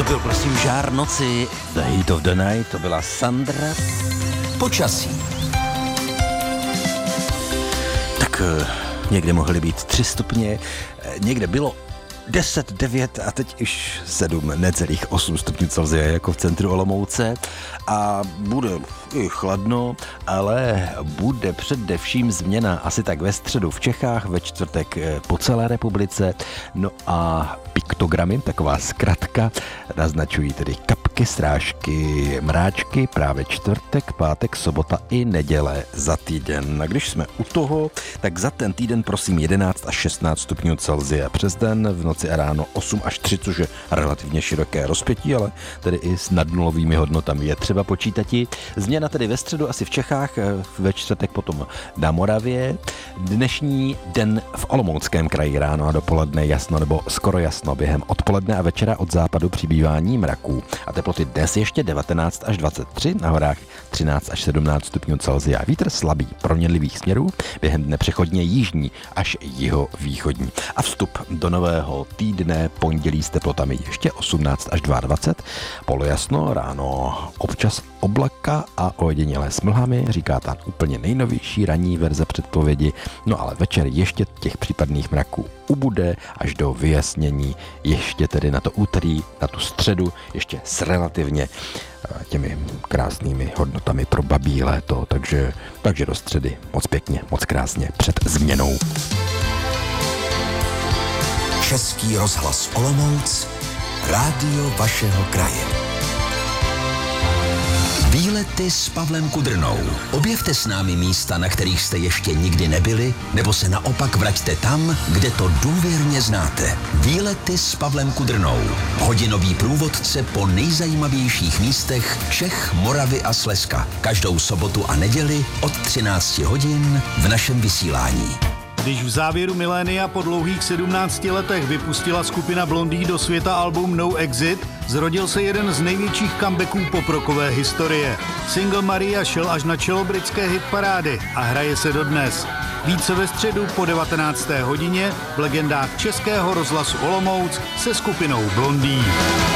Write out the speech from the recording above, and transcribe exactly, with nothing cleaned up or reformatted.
To byl prosím Žár noci, The Heat of the Night, to byla Sandra. Počasí. Tak někde mohly být tři stupně, někde bylo deset, devět a teď už sedm, necelých osm stupňů Celsia jako v centru Olomouce a bude i chladno, ale bude především změna asi tak ve středu v Čechách, ve čtvrtek po celé republice, no a piktogramy, taková zkratka, naznačují tedy kapky, srážky, mráčky, právě čtvrtek, pátek, sobota i neděle za týden. A když jsme u toho, tak za ten týden prosím jedenáct až šestnáct stupňů Celsia přes den, v noci a ráno osm až tři, což je relativně široké rozpětí, ale tedy i s nadnulovými hodnotami je třeba počítati. Změna tedy ve středu asi v Čechách, ve čtvrtek potom na Moravě. Dnešní den v Olomouckém kraji ráno a dopoledne jasno nebo skoro jasno, během odpoledne a večera od západu přibývání mraků. A teploty dnes ještě devatenáct až dvacet tři, na horách třináct až sedmnáct stupňů Celsia. Vítr slabý, proměnlivých směrů, během dne přechodně jižní až jihovýchodní. A vstup do nového týdne pondělí s teplotami ještě osmnáct až dvacet dva, polojasno, ráno občas oblaka a ojedinělé s mlhami, říká ta úplně nejnovější ranní verze předpovědi, no ale večer ještě těch případných mraků ubude až do vyjasnění, ještě tedy na to úterý, na tu středu, ještě s relativně těmi krásnými hodnotami pro babí léto, takže, takže do středy moc pěkně, moc krásně před změnou. Český rozhlas Olomouc, rádio vašeho kraje. Výlety s Pavlem Kudrnou. Objevte s námi místa, na kterých jste ještě nikdy nebyli, nebo se naopak vraťte tam, kde to důvěrně znáte. Výlety s Pavlem Kudrnou. Hodinový průvodce po nejzajímavějších místech Čech, Moravy a Slezska. Každou sobotu a neděli od třinácti hodin v našem vysílání. Když v závěru milénia po dlouhých sedmnácti letech vypustila skupina Blondie do světa album No Exit, zrodil se jeden z největších comebacků poprokové historie. Single Maria šel až na čelo britské hitparády a hraje se dodnes. Více ve středu po devatenácté hodině v legendách Českého rozhlasu Olomouc se skupinou Blondie.